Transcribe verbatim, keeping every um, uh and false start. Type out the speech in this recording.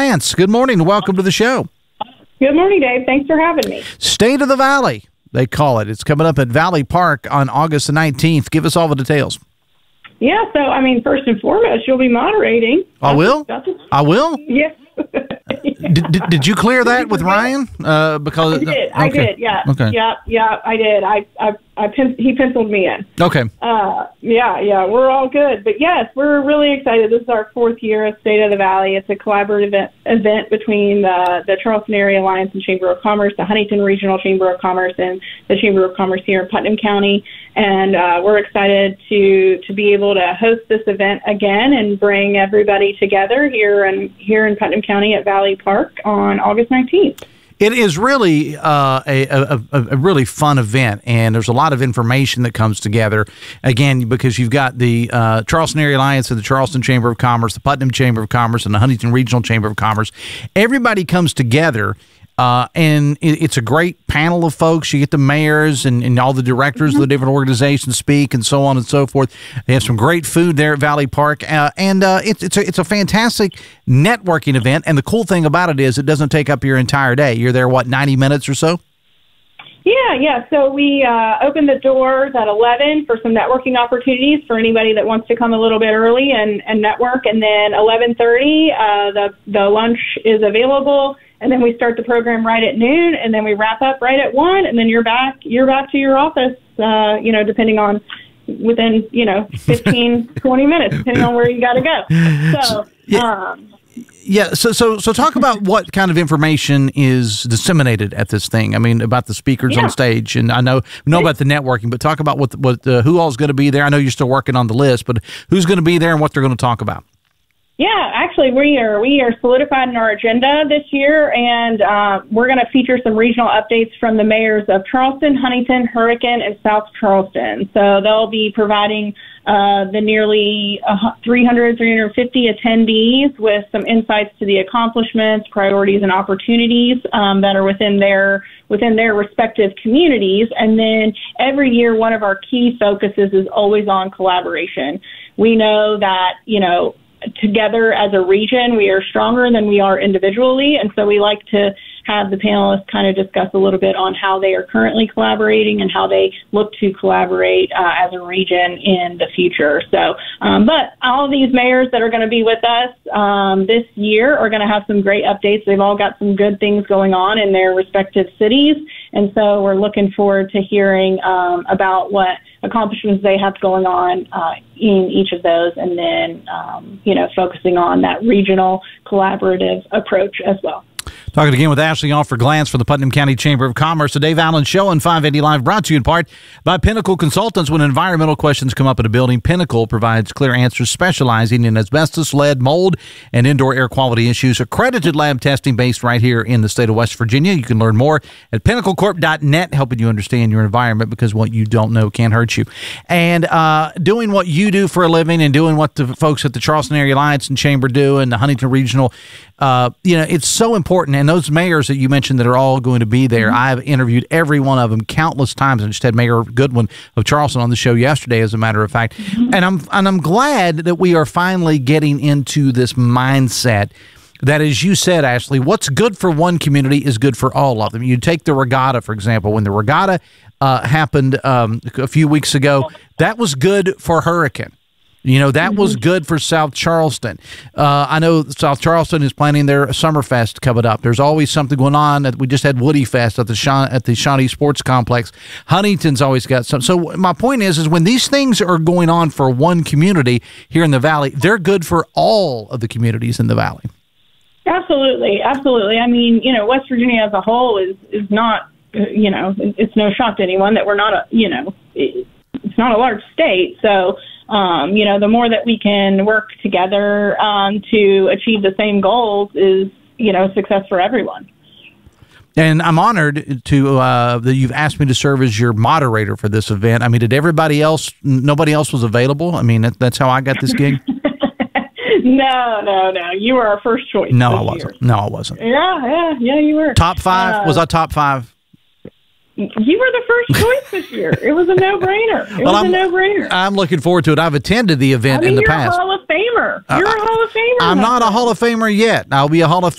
Glantz, good morning and welcome to the show. Good morning, Dave. Thanks for having me. State of the Valley, they call it. It's coming up at Valley Park on August the nineteenth. Give us all the details. Yeah, so, I mean, first and foremost, you'll be moderating. I will? That's a, I will? yes. Did, did, did you clear that with Ryan? Uh, because I did. I okay. did. Yeah. Okay. Yeah. Yeah. I did. I. I. I pen, he penciled me in. Okay. Uh. Yeah. Yeah. We're all good. But yes, we're really excited. This is our fourth year of State of the Valley. It's a collaborative event, event between the the Charleston Area Alliance and Chamber of Commerce, the Huntington Regional Chamber of Commerce, and the Chamber of Commerce here in Putnam County. And uh, we're excited to to be able to host this event again and bring everybody together here in here in Putnam County at Valley Park on August nineteenth. It is really uh, a, a, a really fun event, and there's a lot of information that comes together, again, because you've got the uh, Charleston Area Alliance and the Charleston Chamber of Commerce, the Putnam Chamber of Commerce, and the Huntington Regional Chamber of Commerce. Everybody comes together. Uh, and it, it's a great panel of folks. You get the mayors and, and all the directors mm-hmm. of the different organizations speak and so on and so forth. They have some great food there at Valley Park. Uh, and uh, it's, it's, a, it's a fantastic networking event. And the cool thing about it is it doesn't take up your entire day. You're there, what, ninety minutes or so? Yeah, yeah. So we uh, open the doors at eleven for some networking opportunities for anybody that wants to come a little bit early and, and network. And then eleven thirty, uh, the, the lunch is available. And then we start the program right at noon, and then we wrap up right at one, and then you're back. You're back to your office. Uh, you know, depending on within you know fifteen, twenty minutes, depending on where you got to go. So, yeah. Um, yeah. So, so, so, talk about what kind of information is disseminated at this thing. I mean, about the speakers yeah. on stage, and I know know about the networking, but talk about what what uh, who all is going to be there. I know you're still working on the list, but who's going to be there and what they're going to talk about. Yeah, actually, we are we are solidified in our agenda this year, and uh, we're going to feature some regional updates from the mayors of Charleston, Huntington, Hurricane, and South Charleston. So they'll be providing uh, the nearly uh, three hundred, three hundred fifty attendees with some insights to the accomplishments, priorities, and opportunities um, that are within their within their respective communities. And then every year, one of our key focuses is always on collaboration. We know that, you know, together as a region, we are stronger than we are individually. And so we like to have the panelists kind of discuss a little bit on how they are currently collaborating and how they look to collaborate uh, as a region in the future. So, um, but all of these mayors that are going to be with us um, this year are going to have some great updates. They've all got some good things going on in their respective cities. And so we're looking forward to hearing um, about what accomplishments they have going on uh, in each of those, and then, um, you know, focusing on that regional collaborative approach as well. Talking again with Ashley Offer Glantz from the Putnam County Chamber of Commerce. The Dave Allen Show on five eighty Live, brought to you in part by Pinnacle Consultants. When environmental questions come up at a building, Pinnacle provides clear answers, specializing in asbestos, lead, mold, and indoor air quality issues. Accredited lab testing based right here in the state of West Virginia. You can learn more at pinnacle corp dot net, helping you understand your environment, because what you don't know can't hurt you. And uh, doing what you do for a living and doing what the folks at the Charleston Area Alliance and Chamber do, and the Huntington Regional, uh, you know, it's so important. And those mayors that you mentioned that are all going to be there, mm-hmm. I've interviewed every one of them countless times. I just had Mayor Goodwin of Charleston on the show yesterday, as a matter of fact. Mm-hmm. And I'm and I'm glad that we are finally getting into this mindset that, as you said, Ashley, what's good for one community is good for all of them. You take the regatta, for example. When the regatta uh, happened um, a few weeks ago, that was good for Hurricane. You know, that mm-hmm. was good for South Charleston. Uh, I know South Charleston is planning their Summerfest coming up. There's always something going on. We just had Woody Fest at the Sha- at the Shawnee Sports Complex. Huntington's always got some. So my point is, is when these things are going on for one community here in the Valley, they're good for all of the communities in the Valley. Absolutely, absolutely. I mean, you know, West Virginia as a whole is is not, you know, it's no shock to anyone that we're not a, you know, it's not a large state. So, um, you know, the more that we can work together um, to achieve the same goals is, you know, success for everyone. And I'm honored to uh, that you've asked me to serve as your moderator for this event. I mean, did everybody else, nobody else was available? I mean, that, that's how I got this gig. No, no, no. You were our first choice. No, I wasn't. Year. No, I wasn't. Yeah, yeah, yeah, you were. Top five? Uh, was I top five? You were the first choice this year. It was a no-brainer. It well, was I'm, a no-brainer. I'm looking forward to it. I've attended the event I mean, in the you're past. You're a Hall of Famer. You're uh, a Hall of Famer. I'm now. not a Hall of Famer yet. I'll be a Hall of